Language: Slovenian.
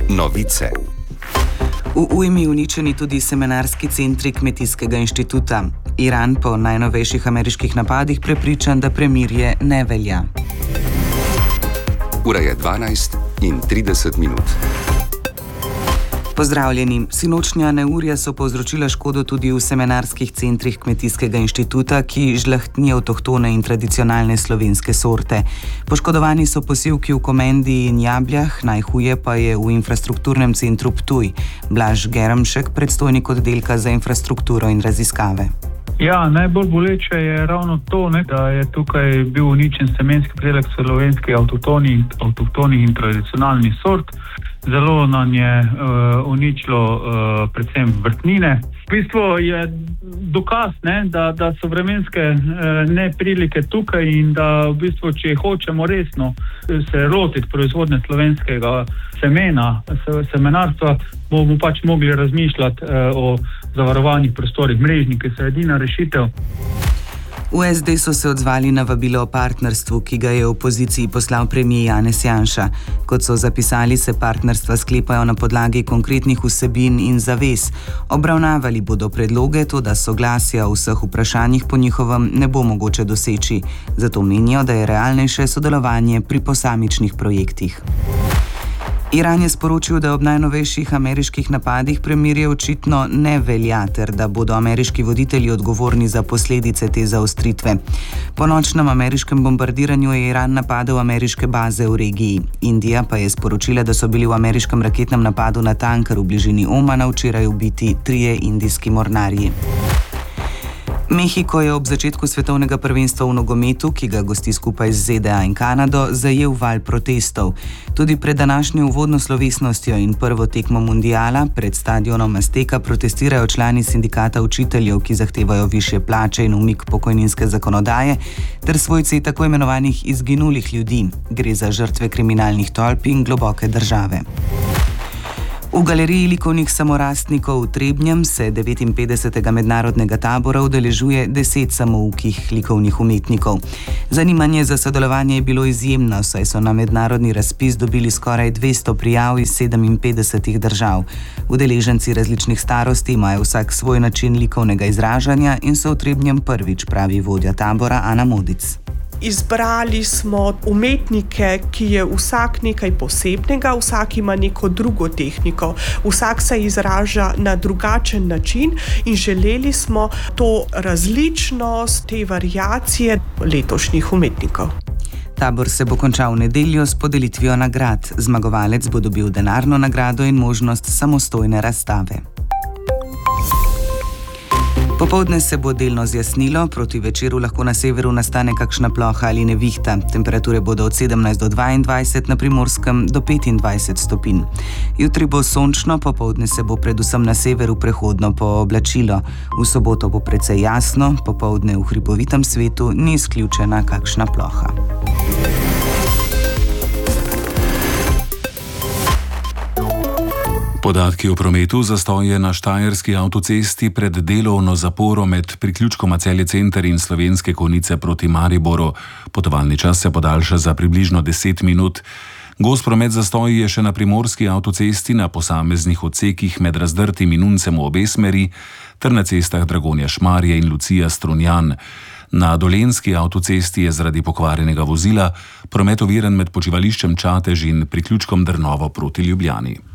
Novice. V ujmi uničeni tudi semenarski centri Kmetijskega inštituta. Iran po najnovejših ameriških napadih prepričan, da premirje ne velja. Ura je 12:30. Pozdravljeni. Sinočnja neurja so povzročila škodo tudi v semenarskih centrih Kmetijskega inštituta, ki žlahtni avtohtone in tradicionalne slovenske sorte. Poškodovani so posevki v Komendi in Jabljah, najhuje pa je v infrastrukturnem centru Ptuj. Blaž Germšek, predstojnik oddelka za infrastrukturo in raziskave. Ja, najbolj boleče je ravno to, da je tukaj bil uničen semenski pridelek slovenskih avtohtonih in tradicionalnih sort. Zelo nam je uničilo predvsem vrtnine. V bistvu je dokaz, da so vremenske neprilike tukaj in da v bistvu, če hočemo resno se lotiti proizvodnje slovenskega semena, semenarstva, bomo pač mogli razmišljati o zavarovanih prostorih. Mrežniki so edina rešitev. V SD so se odzvali na vabilo o partnerstvu, ki ga je v opoziciji poslal premier Janez Janša. Kot so zapisali, se partnerstva sklepajo na podlagi konkretnih vsebin in zavez. Obravnavali bodo predloge, toda soglasja o vseh vprašanjih po njihovem ne bo mogoče doseči. Zato menijo, da je realnejše sodelovanje pri posamičnih projektih. Iran je sporočil, da ob najnovejših ameriških napadih premirje očitno ne velja, ter da bodo ameriški voditelji odgovorni za posledice te zaostritve. Po nočnem ameriškem bombardiranju je Iran napadel ameriške baze v regiji. Indija pa je sporočila, da so bili v ameriškem raketnem napadu na tanker v bližini Omana včeraj ubiti 3 indijski mornarji. Mehiko je ob začetku svetovnega prvenstva v nogometu, ki ga gosti skupaj z ZDA in Kanado, zajel val protestov. Tudi pred današnjo uvodno slovesnostjo in prvo tekmo mundiala pred stadionom Azteka protestirajo člani sindikata učiteljev, ki zahtevajo višje plače in umik pokojninske zakonodaje, ter svojci tako imenovanih izginulih ljudi. Gre za žrtve kriminalnih tolp in globoke države. V galeriji likovnih samorastnikov v Trebnjem se 59. mednarodnega tabora udeležuje 10 samoukih likovnih umetnikov. Zanimanje za sodelovanje je bilo izjemno, saj so na mednarodni razpis dobili skoraj 200 prijav iz 57 držav. Udeleženci različnih starosti imajo vsak svoj način likovnega izražanja in so v Trebnjem prvič, pravi vodja tabora Ana Modic. Izbrali smo umetnike, ki je vsak nekaj posebnega, vsak ima neko drugo tehniko, vsak se izraža na drugačen način in želeli smo to različnost, te variacije letošnjih umetnikov. Tabor se bo končal v nedeljo s podelitvijo nagrad. Zmagovalec bo dobil denarno nagrado in možnost samostojne razstave. Popoldne se bo delno zjasnilo, proti večeru lahko na severu nastane kakšna ploha ali nevihta. Temperature bodo od 17 do 22, na Primorskem do 25 stopinj. Jutri bo sončno, popoldne se bo predvsem na severu prehodno pooblačilo. V soboto bo precej jasno, popoldne v hribovitem svetu ni izključena kakšna ploha. Podatki o prometu: zastoje na štajerski avtocesti pred delovno zaporo med priključkoma Celje Center in Slovenske Konjice proti Mariboru. Potovalni čas se podaljša za približno 10 minut. Gost promet zastoji je še na primorski avtocesti na posameznih odsekih med Razdrtim in Uncem v obe smeri ter na cestah Dragonja-Šmarje in Lucija-Strunjan. Na dolenjski avtocesti je zaradi pokvarjenega vozila promet oviran med počivališčem Čatež in priključkom Drnovo proti Ljubljani.